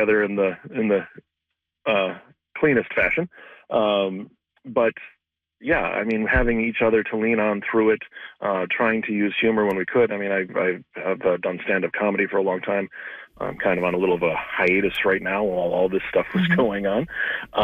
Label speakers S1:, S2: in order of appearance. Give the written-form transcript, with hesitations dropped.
S1: together in the cleanest fashion. But yeah, I mean, having each other to lean on through it, trying to use humor when we could. I mean, I have done stand-up comedy for a long time. I'm kind of on a little of a hiatus right now while all this stuff was going on.